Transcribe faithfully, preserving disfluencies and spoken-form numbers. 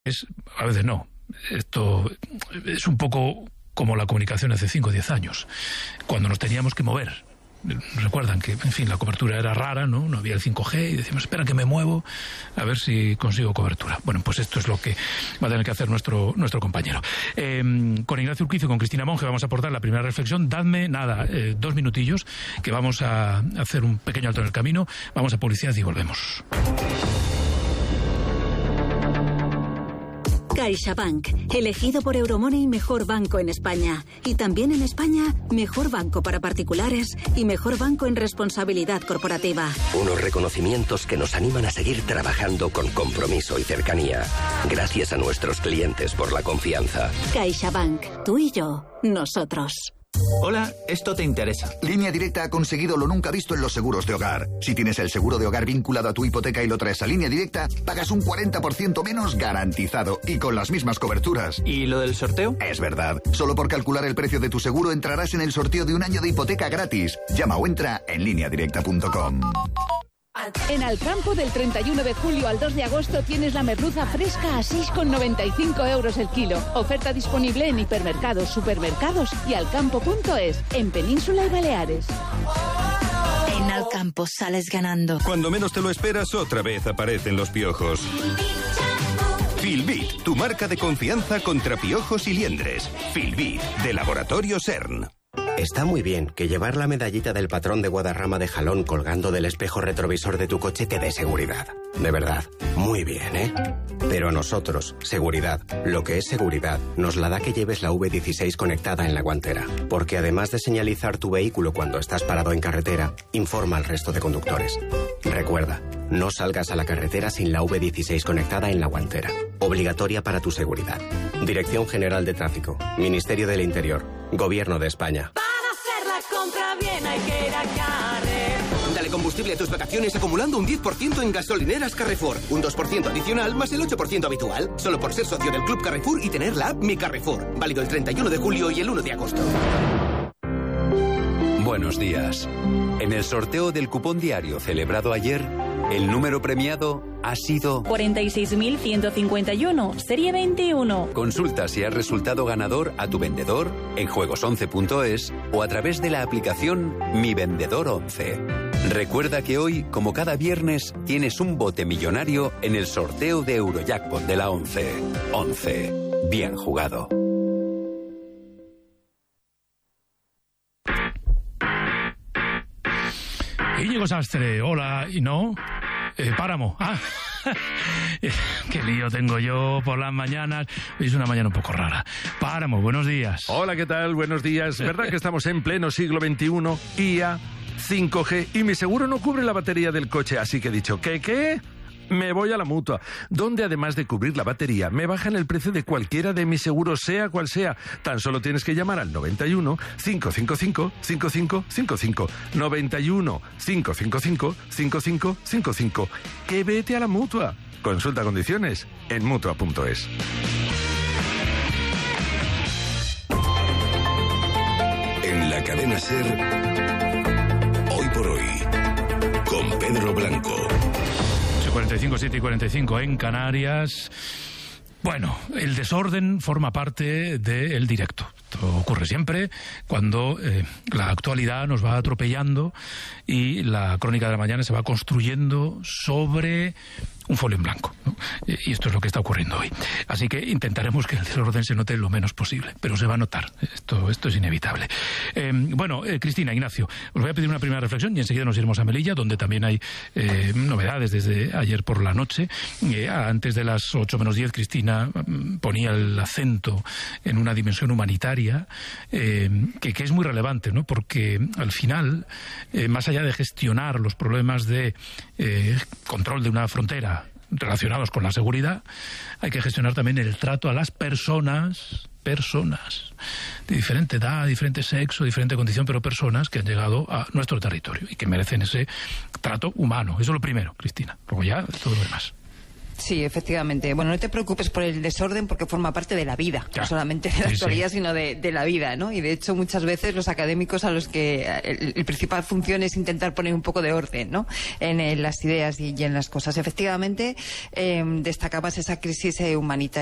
Es, a veces no. Esto es un poco como la comunicación hace cinco o diez años, cuando nos teníamos que mover. Recuerdan que, en fin, la cobertura era rara, ¿no? No había el cinco G y decimos, espera que me muevo a ver si consigo cobertura. Bueno, pues esto es lo que va a tener que hacer nuestro nuestro compañero. Eh, con Ignacio Urquizo y con Cristina Monge vamos a aportar la primera reflexión. Dadme, nada, eh, dos minutillos, que vamos a hacer un pequeño alto en el camino. Vamos a publicidad y volvemos. CaixaBank, elegido por Euromoney mejor banco en España. Y también en España, mejor banco para particulares y mejor banco en responsabilidad corporativa. Unos reconocimientos que nos animan a seguir trabajando con compromiso y cercanía. Gracias a nuestros clientes por la confianza. CaixaBank, tú y yo, nosotros. Hola, esto te interesa. Línea Directa ha conseguido lo nunca visto en los seguros de hogar. Si tienes el seguro de hogar vinculado a tu hipoteca y lo traes a Línea Directa, pagas un cuarenta por ciento menos garantizado y con las mismas coberturas. ¿Y lo del sorteo? Es verdad. Solo por calcular el precio de tu seguro entrarás en el sorteo de un año de hipoteca gratis. Llama o entra en línea directa punto com. En Alcampo, del treinta y uno de julio al dos de agosto, tienes la merluza fresca a seis con noventa y cinco euros el kilo. Oferta disponible en hipermercados, supermercados y alcampo punto es, en Península y Baleares. En Alcampo sales ganando. Cuando menos te lo esperas, otra vez aparecen los piojos. Filbit, tu marca de confianza contra piojos y liendres. Filbit, de Laboratorio CERN. Está muy bien que llevar la medallita del patrón de Guadarrama de Jalón colgando del espejo retrovisor de tu coche te dé seguridad. De verdad, muy bien, ¿eh? Pero a nosotros, seguridad, lo que es seguridad, nos la da que lleves la V dieciséis conectada en la guantera. Porque además de señalizar tu vehículo cuando estás parado en carretera, informa al resto de conductores. Recuerda, no salgas a la carretera sin la V dieciséis conectada en la guantera. Obligatoria para tu seguridad. Dirección General de Tráfico, Ministerio del Interior, Gobierno de España. Para hacer la compra bien hay que ir a Carrefour. Dale combustible a tus vacaciones acumulando un diez por ciento en gasolineras Carrefour. Un dos por ciento adicional más el ocho por ciento habitual. Solo por ser socio del Club Carrefour y tener la app Mi Carrefour. Válido el treinta y uno de julio y el uno de agosto. Buenos días. En el sorteo del cupón diario celebrado ayer, el número premiado ha sido cuarenta y seis mil ciento cincuenta y uno, serie veintiuno. Consulta si has resultado ganador a tu vendedor en juegos once punto es o a través de la aplicación Mi Vendedor once. Recuerda que hoy, como cada viernes, tienes un bote millonario en el sorteo de Eurojackpot de la once. once. Bien jugado. Íñigo Sastre, hola, y no, eh, Páramo, ah, qué lío tengo yo por las mañanas, es una mañana un poco rara. Páramo, buenos días. Hola, ¿qué tal? Buenos días. ¿Verdad que estamos en pleno siglo veintiuno? I A, cinco G, y mi seguro no cubre la batería del coche, así que he dicho, ¿qué, qué? Me voy a la Mutua, donde además de cubrir la batería, me bajan el precio de cualquiera de mis seguros, sea cual sea. Tan solo tienes que llamar al noventa y uno, cinco cinco cinco, cinco cinco cinco cinco. noventa y uno, cinco cinco cinco, cinco cinco cinco cinco. Que vete a la Mutua. Consulta condiciones en mutua punto es. En la cadena SER, hoy por hoy, con Pedro Blanco. cuarenta y cinco, siete y cuarenta y cinco en Canarias. Bueno, el desorden forma parte del directo. Esto ocurre siempre cuando eh, la actualidad nos va atropellando y la crónica de la mañana se va construyendo sobre un folio en blanco, ¿no? Y esto es lo que está ocurriendo hoy. Así que intentaremos que el desorden se note lo menos posible, pero se va a notar. Esto, esto es inevitable. Eh, bueno, eh, Cristina, Ignacio, os voy a pedir una primera reflexión y enseguida nos iremos a Melilla, donde también hay eh, novedades desde ayer por la noche. Eh, antes de las ocho menos diez, Cristina ponía el acento en una dimensión humanitaria eh, que, que es muy relevante, ¿no? Porque al final, eh, más allá de gestionar los problemas de eh, control de una frontera relacionados con la seguridad, hay que gestionar también el trato a las personas, personas de diferente edad, diferente sexo, diferente condición, pero personas que han llegado a nuestro territorio y que merecen ese trato humano. Eso es lo primero, Cristina. Luego ya todo lo demás. Sí, efectivamente. Bueno, no te preocupes por el desorden porque forma parte de la vida, ya. No solamente de la sí, actualidad, sí. sino de, de la vida, ¿no? Y de hecho muchas veces los académicos a los que el, el principal función es intentar poner un poco de orden, ¿no? En, en las ideas y, y en las cosas. Efectivamente, eh, destacabas esa crisis eh, humanitaria.